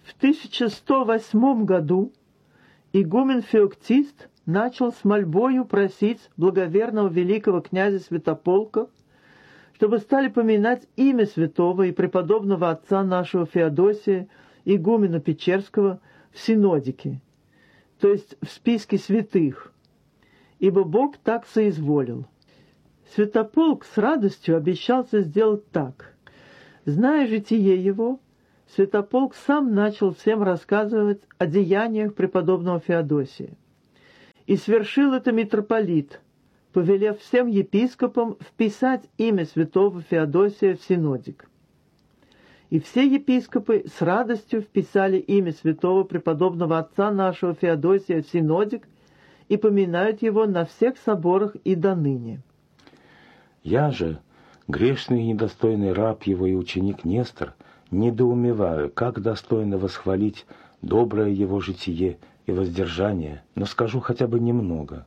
В 1108 году игумен Феоктист начал с мольбою просить благоверного великого князя Святополка, чтобы стали поминать имя святого и преподобного отца нашего Феодосия, игумена Печерского, в синодике, то есть в списке святых, ибо Бог так соизволил. Святополк с радостью обещался сделать так. Зная житие его, Святополк сам начал всем рассказывать о деяниях преподобного Феодосия. И свершил это митрополит, повелев всем епископам вписать имя святого Феодосия в синодик. И все епископы с радостью вписали имя святого преподобного отца нашего Феодосия в синодик и поминают его на всех соборах и доныне. Я же, грешный и недостойный раб его и ученик Нестор, недоумеваю, как достойно восхвалить доброе его житие и воздержание, но скажу хотя бы немного.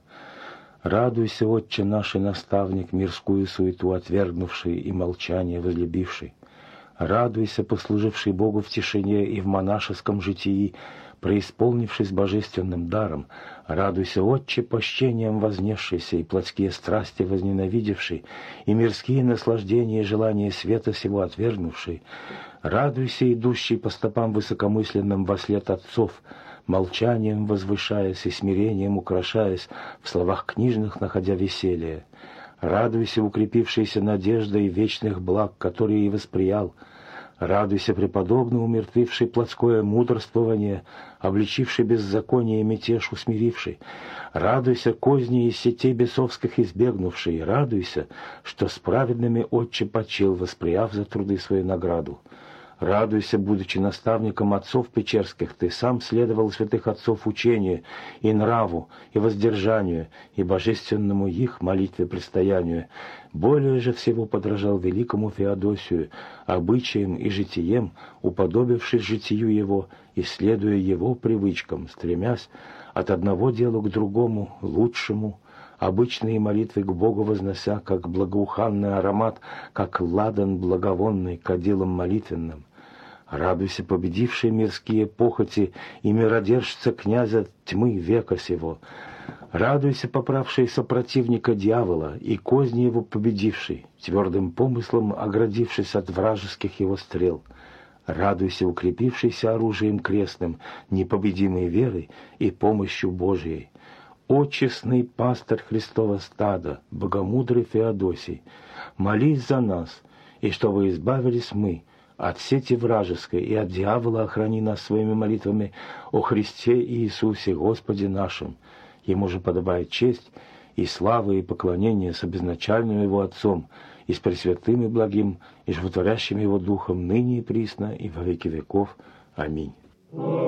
Радуйся, Отче наш и наставник, мирскую суету отвергнувший и молчание возлюбивший. Радуйся, послуживший Богу в тишине и в монашеском житии, преисполнившись божественным даром. Радуйся, Отче, пощением вознесшийся и плотские страсти возненавидевший, и мирские наслаждения и желания света сего отвергнувший. Радуйся, идущий по стопам высокомысленным вослед отцов, молчанием возвышаясь и смирением украшаясь, в словах книжных находя веселье. Радуйся, укрепившийся надеждой вечных благ, которые и восприял. Радуйся, преподобно умертвивший плотское мудрствование, обличивший беззаконие и мятеж усмиривший. Радуйся, козни из сетей бесовских избегнувший. Радуйся, что с праведными Отче почил, восприяв за труды свою награду. Радуйся, будучи наставником отцов печерских, ты сам следовал святых отцов учению и нраву, и воздержанию, и божественному их молитве предстоянию. Более же всего подражал великому Феодосию, обычаям и житием, уподобившись житию его, исследуя его привычкам, стремясь от одного дела к другому, лучшему, обычные молитвы к Богу вознося, как благоуханный аромат, как ладан благовонный кадилом молитвенным. Радуйся, победивший мирские похоти и миродержца князя тьмы века сего. Радуйся, поправший сопротивника дьявола и козни его победивший, твердым помыслом оградившись от вражеских его стрел. Радуйся, укрепившийся оружием крестным, непобедимой верой и помощью Божией. О, честный пастырь Христова стада, богомудрый Феодосий, молись за нас, и чтобы избавились мы от сети вражеской, и от дьявола охрани нас своими молитвами о Христе Иисусе Господе нашим. Ему же подобает честь и слава и поклонение с обезначальным его Отцом, и с Пресвятым и Благим, и животворящим его Духом, ныне и присно, и во веки веков. Аминь.